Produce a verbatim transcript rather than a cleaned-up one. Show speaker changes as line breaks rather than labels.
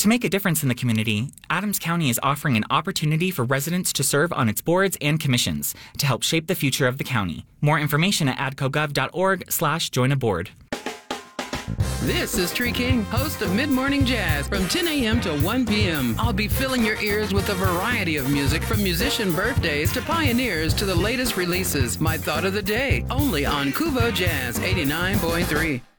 To make a difference in the community, Adams County is offering an opportunity for residents to serve on its boards and commissions to help shape the future of the county. More information at adcogov.org slash join a board.
This is Tree King, host of Mid-Morning Jazz from ten a.m. to one p.m. I'll be filling your ears with a variety of music from musician birthdays to pioneers to the latest releases. My thought of the day, only on Kuvo Jazz eighty-nine point three.